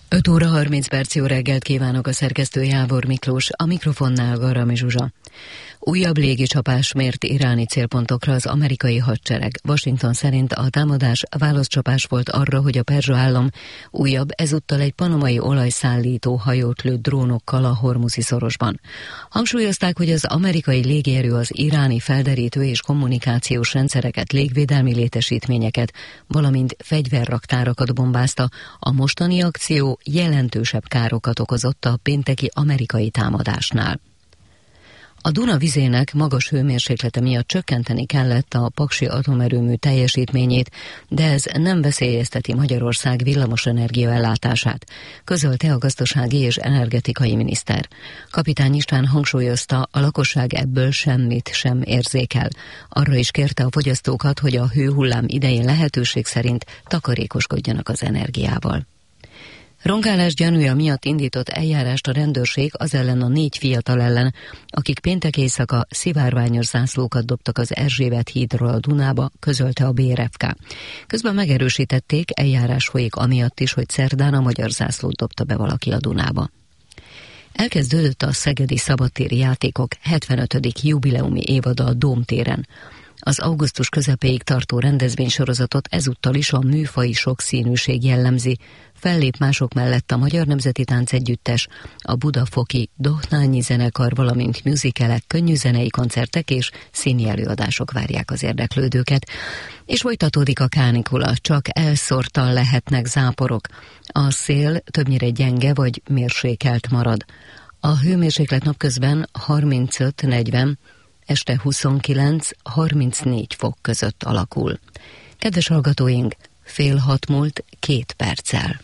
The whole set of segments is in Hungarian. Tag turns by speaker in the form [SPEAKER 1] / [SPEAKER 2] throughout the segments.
[SPEAKER 1] 5 óra 30 perc, jó reggelt kívánok, a szerkesztő Jávor Miklós, a mikrofonnál Garami Zsuzsa. Újabb légicsapás mért iráni célpontokra az amerikai hadsereg. Washington szerint a támadás válaszcsapás volt arra, hogy a perzsa állam újabb, ezúttal egy panamai olajszállító hajót lőtt drónokkal a Hormuzi szorosban. Hangsúlyozták, hogy az amerikai légierő az iráni felderítő és kommunikációs rendszereket, légvédelmi létesítményeket, valamint fegyverraktárakat bombázta. A mostani akció jelentősebb károkat okozott a pénteki amerikai támadásnál. A Duna vizének magas hőmérséklete miatt csökkenteni kellett a paksi atomerőmű teljesítményét, de ez nem veszélyezteti Magyarország villamosenergia ellátását, közölte a gazdasági és energetikai miniszter. Kapitány István hangsúlyozta, a lakosság ebből semmit sem érzékel. Arra is kérte a fogyasztókat, hogy a hőhullám idején lehetőség szerint takarékoskodjanak az energiával. Rongálás gyanúja miatt indított eljárást a rendőrség az ellen a 4 fiatal ellen, akik péntek éjszaka szivárványos zászlókat dobtak az Erzsébet hídról a Dunába, közölte a BRFK. Közben megerősítették, eljárás folyik amiatt is, hogy szerdán a magyar zászlót dobta be valaki a Dunába. Elkezdődött a Szegedi Szabadtéri Játékok 75. jubileumi évada a Dóm téren. Az augusztus közepéig tartó rendezvénysorozatot ezúttal is a műfaji sokszínűség jellemzi. Fellép mások mellett a Magyar Nemzeti Táncegyüttes, a Budafoki Dohnányi zenekar, valamint musicalek, könnyűzenei koncertek és színi előadások várják az érdeklődőket. És folytatódik a kánikula, csak elszórtan lehetnek záporok. A szél többnyire gyenge vagy mérsékelt marad. A hőmérséklet napközben 35-40, este 29-34 fok között alakul. Kedves hallgatóink, 5:30 múlt 2 perccel.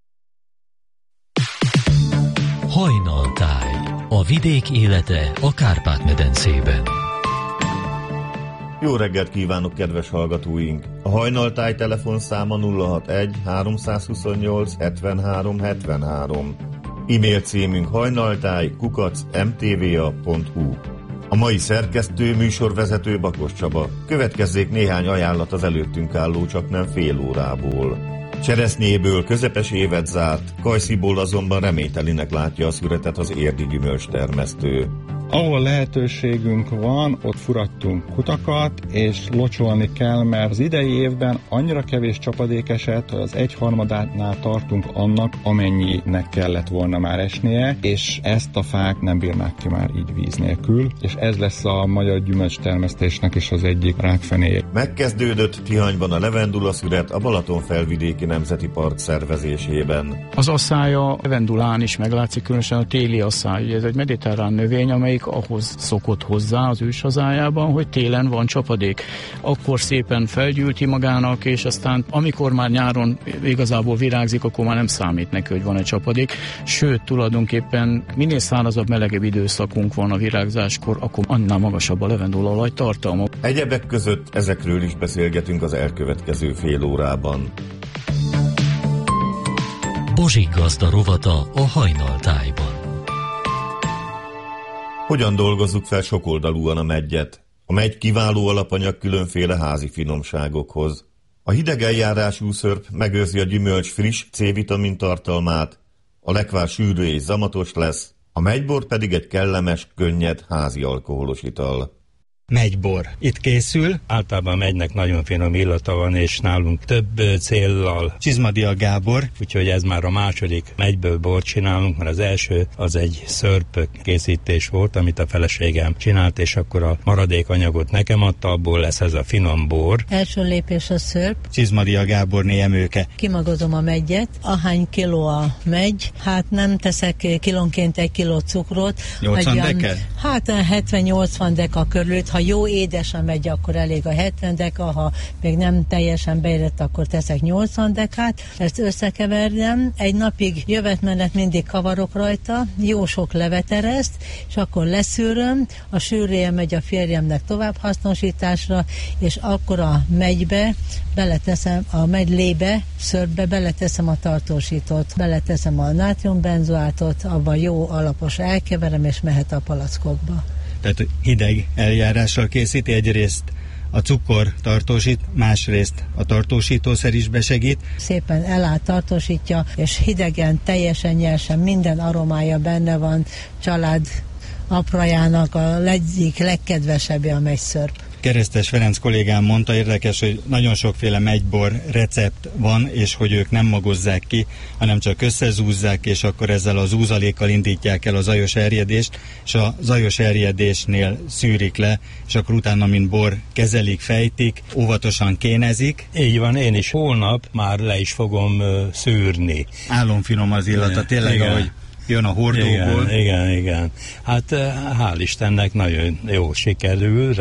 [SPEAKER 2] Hajnaltáj. A vidék élete a Kárpát-medencében.
[SPEAKER 3] Jó reggelt kívánok, kedves hallgatóink! A Hajnaltáj telefonszáma 061 328 73 73. E-mail címünk hajnaltáj@mtva.hu. A mai szerkesztő, műsorvezető Bakos Csaba. Következzék néhány ajánlat az előttünk álló csaknem fél órából. Cseresznyéből közepes évet zárt, Kajsziból azonban reménytelinek látja a szüretet az érdi gyümölcstermesztő.
[SPEAKER 4] Ahol lehetőségünk van, ott furattunk kutakat, és locsolni kell, mert az idei évben annyira kevés csapadék esett, hogy az 1/3-ánál tartunk annak, amennyinek kellett volna már esnie, és ezt a fák nem bírnák ki már így víz nélkül, és ez lesz a magyar gyümölcstermesztésnek is az egyik rákfenéje.
[SPEAKER 3] Megkezdődött Tihanyban a levendula szüret a Balatonfelvidéki Nemzeti Park szervezésében.
[SPEAKER 5] Az asszálya levendulán is meglátszik, különösen a téli asszály. Ez egy mediterrán növény, amelyik ahhoz szokott hozzá az őshazájában, hogy télen van csapadék. Akkor szépen felgyűlti magának, és aztán amikor már nyáron igazából virágzik, akkor már nem számít neki, hogy van egy csapadék. Sőt, tulajdonképpen minél szárazabb, melegebb időszakunk van a virágzáskor, akkor annál magasabb a levendulaolaj tartalma.
[SPEAKER 3] Egyebek között ezekről is beszélgetünk az elkövetkező fél órában.
[SPEAKER 2] Bozsik Gazda rovata a Hajnaltájban.
[SPEAKER 3] Hogyan dolgozzuk fel sokoldalúan a meggyet? A megy kiváló alapanyag különféle házi finomságokhoz. A hideg eljárású szörp megőrzi a gyümölcs friss C-vitamin tartalmát, a lekvár sűrű és zamatos lesz, a megybor pedig egy kellemes, könnyed házi alkoholos ital.
[SPEAKER 6] Megybor. Itt készül, általában megynek nagyon finom illata van, és nálunk több céllal. Csizmadia Gábor, úgyhogy ez már a második megyből bort csinálunk, mert az első az egy szörp készítés volt, amit a feleségem csinált, és akkor a maradék anyagot nekem adta, abból lesz ez a finom bor.
[SPEAKER 7] Első lépés a szörp.
[SPEAKER 6] Csizmadia Gáborné emőke.
[SPEAKER 7] Kimagozom a meggyet, ahány kiló a megy, hát nem teszek kilónként 1 kiló cukrot.
[SPEAKER 6] 80 deka?
[SPEAKER 7] Hát 70-80 deka körül. Ha jó édes a megy, akkor elég a 70 deka, ha még nem teljesen beérett, akkor teszek 80 dekát. Ezt összekeverjem, egy napig jövetmenet mindig kavarok rajta, jó sok levetereszt, és akkor leszűröm, a sűrűje megy a férjemnek továbbhasznosításra, és akkor a megybe beleteszem, a megylébe, szörpbe beleteszem a tartósítót, beleteszem a nátriumbenzoátot, abban jó alapos elkeverem, és mehet a palackokba.
[SPEAKER 6] Tehát hideg eljárással készíti egyrészt a cukor tartósít, másrészt a tartósítószer is besegít.
[SPEAKER 7] Szépen elállt, tartósítja, és hidegen, teljesen nyersen, minden aromája benne van, család aprajának a egyik legkedvesebbje a megyszörp.
[SPEAKER 6] Keresztes Ferenc kollégám mondta, érdekes, hogy nagyon sokféle megybor recept van, és hogy ők nem magozzák ki, hanem csak összezúzzák, és akkor ezzel az úzalékkal indítják el a zajos erjedést, és a zajos erjedésnél szűrik le, és akkor utána, mint bor, kezelik, fejtik, óvatosan kénezik.
[SPEAKER 5] Így van, én is holnap már le is fogom szűrni.
[SPEAKER 6] Álomfinom az illata, tényleg, ahogy jön a hordóból.
[SPEAKER 5] Igen. Hát hál' Istennek nagyon jó sikerül,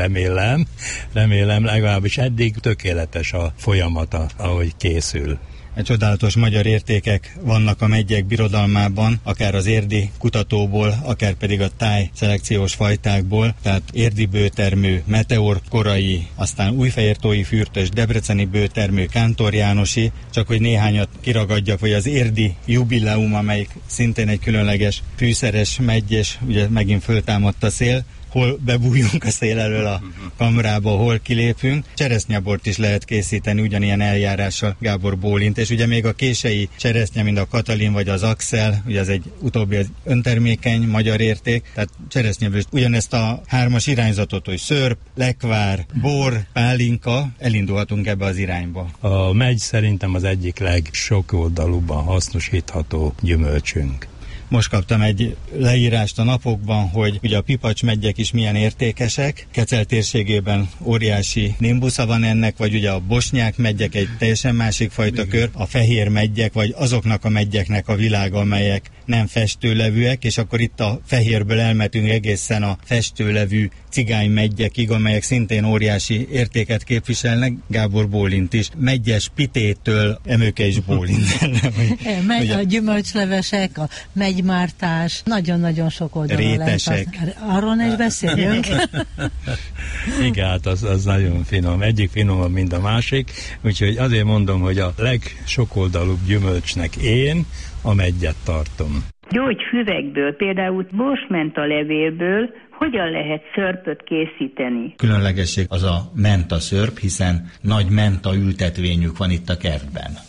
[SPEAKER 5] remélem, legalábbis eddig tökéletes a folyamata, ahogy készül.
[SPEAKER 6] Csodálatos magyar értékek vannak a meggyek birodalmában, akár az érdi kutatóból, akár pedig a táj szelekciós fajtákból, tehát érdi bőtermű, meteor korai, aztán újfehértói fürtös, debreceni bőtermű, Kántor Jánosi, csak hogy néhányat kiragadjak, vagy az érdi jubileum, amelyik szintén egy különleges fűszeres megy, és ugye megint föltámadt a szél, hol bebújjunk a szél elől a kamrába, hol kilépünk. Cseresznyebort is lehet készíteni ugyanilyen eljárással, Gábor bólint, és ugye még a kései cseresznye, mint a Katalin vagy az Axel, ugye az egy utóbbi az öntermékeny magyar érték, tehát cseresznyeből ugyanezt a 3-as irányzatot, hogy szörp, lekvár, bor, pálinka, elindulhatunk ebbe az irányba.
[SPEAKER 5] A megy szerintem az egyik legsokoldalúbban hasznosítható gyümölcsünk.
[SPEAKER 6] Most kaptam egy leírást a napokban, hogy ugye a pipacsmeggyek is milyen értékesek. Kecel térségében óriási nimbusza van ennek, vagy ugye a bosnyák meggyek egy teljesen másik fajta kör, a fehér meggyek, vagy azoknak a meggyeknek a világa, amelyek nem festőlevűek, és akkor itt a fehérből elmetünk egészen a festőlevű cigány meggyekig, amelyek szintén óriási értéket képviselnek. Gábor bólint is. Meggyes pitétől Emőke is bólint.
[SPEAKER 7] A gyümölcslevesek, a megymártás, nagyon-nagyon sok oldalon
[SPEAKER 6] rétesek.
[SPEAKER 7] lehet. Arról is beszéljünk.
[SPEAKER 5] Igen, hát az nagyon finom. Egyik finomabb, mint a másik. Úgyhogy azért mondom, hogy a legsokoldalúbb gyümölcsnek én a meggyet tartom.
[SPEAKER 8] Gyógyfüvekből, például borsmenta levélből hogyan lehet szörpöt készíteni?
[SPEAKER 6] Különlegesség az a menta szörp, hiszen nagy menta ültetvényük van itt a kertben.